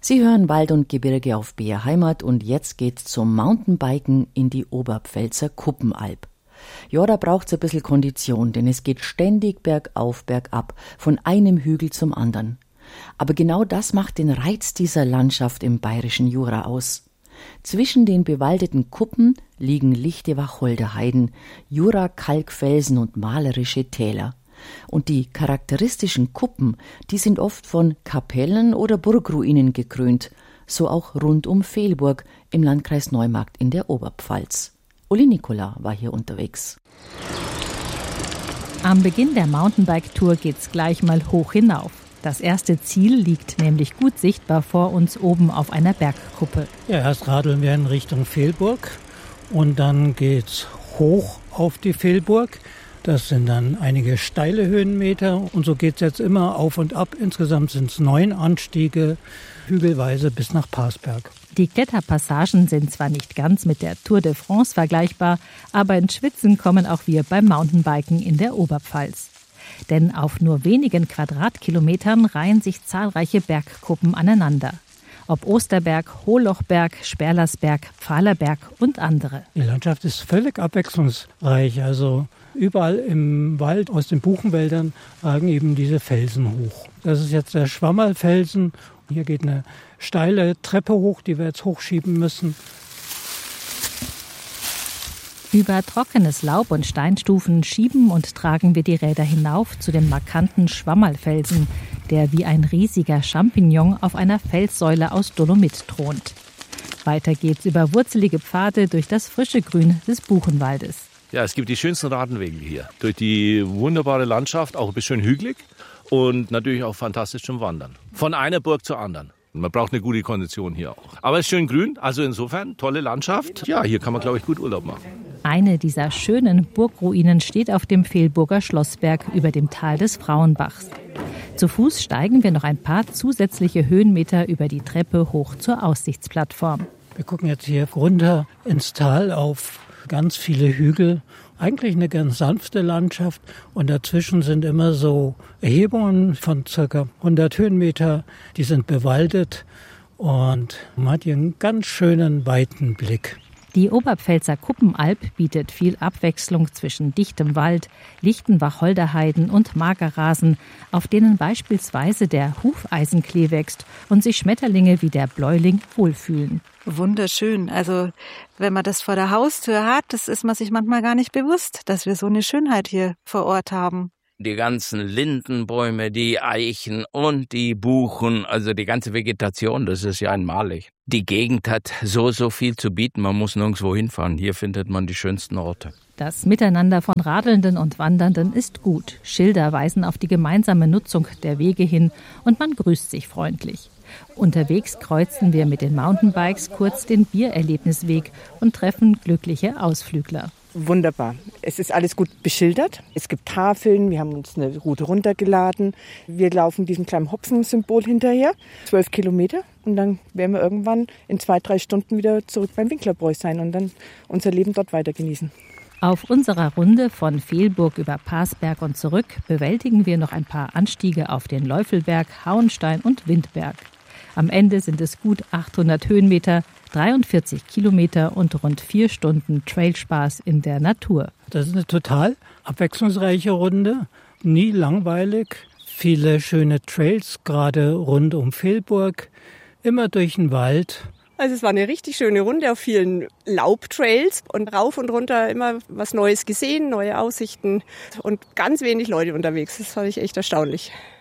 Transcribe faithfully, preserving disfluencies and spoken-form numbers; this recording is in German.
Sie hören Wald und Gebirge auf B R Heimat und jetzt geht's zum Mountainbiken in die Oberpfälzer Kuppenalb. Ja, da braucht's ein bisschen Kondition, denn es geht ständig bergauf, bergab, von einem Hügel zum anderen. Aber genau das macht den Reiz dieser Landschaft im bayerischen Jura aus. Zwischen den bewaldeten Kuppen liegen lichte Wacholderheiden, Jura-Kalkfelsen und malerische Täler. Und die charakteristischen Kuppen, die sind oft von Kapellen oder Burgruinen gekrönt, so auch rund um Velburg im Landkreis Neumarkt in der Oberpfalz. Uli Nikola war hier unterwegs. Am Beginn der Mountainbike-Tour geht's gleich mal hoch hinauf. Das erste Ziel liegt nämlich gut sichtbar vor uns oben auf einer Bergkuppe. Ja, erst radeln wir in Richtung Velburg und dann geht's hoch auf die Velburg. Das sind dann einige steile Höhenmeter und so geht's jetzt immer auf und ab. Insgesamt sind es neun Anstiege, hügelweise bis nach Parsberg. Die Kletterpassagen sind zwar nicht ganz mit der Tour de France vergleichbar, aber ins Schwitzen kommen auch wir beim Mountainbiken in der Oberpfalz. Denn auf nur wenigen Quadratkilometern reihen sich zahlreiche Bergkuppen aneinander. Ob Osterberg, Hohlochberg, Sperlersberg, Pfahlerberg und andere. Die Landschaft ist völlig abwechslungsreich. Also überall im Wald, aus den Buchenwäldern, ragen eben diese Felsen hoch. Das ist jetzt der Schwammerlfelsen. Hier geht eine steile Treppe hoch, die wir jetzt hochschieben müssen. Über trockenes Laub und Steinstufen schieben und tragen wir die Räder hinauf zu dem markanten Schwammerlfelsen, der wie ein riesiger Champignon auf einer Felssäule aus Dolomit thront. Weiter geht's über wurzelige Pfade durch das frische Grün des Buchenwaldes. Ja, es gibt die schönsten Radwege hier. Durch die wunderbare Landschaft, auch ein bisschen hügelig und natürlich auch fantastisch zum Wandern. Von einer Burg zur anderen. Man braucht eine gute Kondition hier auch. Aber es ist schön grün, also insofern tolle Landschaft. Ja, hier kann man, glaube ich, gut Urlaub machen. Eine dieser schönen Burgruinen steht auf dem Velburger Schlossberg über dem Tal des Frauenbachs. Zu Fuß steigen wir noch ein paar zusätzliche Höhenmeter über die Treppe hoch zur Aussichtsplattform. Wir gucken jetzt hier runter ins Tal auf ganz viele Hügel. Eigentlich eine ganz sanfte Landschaft und dazwischen sind immer so Erhebungen von ca. hundert Höhenmeter. Die sind bewaldet und man hat hier einen ganz schönen weiten Blick. Die Oberpfälzer Kuppenalb bietet viel Abwechslung zwischen dichtem Wald, lichten Wacholderheiden und Magerrasen, auf denen beispielsweise der Hufeisenklee wächst und sich Schmetterlinge wie der Bläuling wohlfühlen. Wunderschön. Also wenn man das vor der Haustür hat, das ist man sich manchmal gar nicht bewusst, dass wir so eine Schönheit hier vor Ort haben. Die ganzen Lindenbäume, die Eichen und die Buchen, also die ganze Vegetation, das ist ja einmalig. Die Gegend hat so, so viel zu bieten, man muss nirgendwo hinfahren. Hier findet man die schönsten Orte. Das Miteinander von Radelnden und Wandernden ist gut. Schilder weisen auf die gemeinsame Nutzung der Wege hin und man grüßt sich freundlich. Unterwegs kreuzen wir mit den Mountainbikes kurz den Biererlebnisweg und treffen glückliche Ausflügler. Wunderbar. Es ist alles gut beschildert. Es gibt Tafeln, wir haben uns eine Route runtergeladen. Wir laufen diesem kleinen Hopfensymbol hinterher, zwölf Kilometer. Und dann werden wir irgendwann in zwei, drei Stunden wieder zurück beim Winklerbräu sein und dann unser Leben dort weiter genießen. Auf unserer Runde von Velburg über Parsberg und zurück bewältigen wir noch ein paar Anstiege auf den Läufelberg, Hauenstein und Windberg. Am Ende sind es gut achthundert Höhenmeter, dreiundvierzig Kilometer und rund vier Stunden Trailspaß in der Natur. Das ist eine total abwechslungsreiche Runde, nie langweilig. Viele schöne Trails, gerade rund um Velburg, immer durch den Wald. Also es war eine richtig schöne Runde auf vielen Laubtrails und rauf und runter immer was Neues gesehen, neue Aussichten und ganz wenig Leute unterwegs. Das fand ich echt erstaunlich.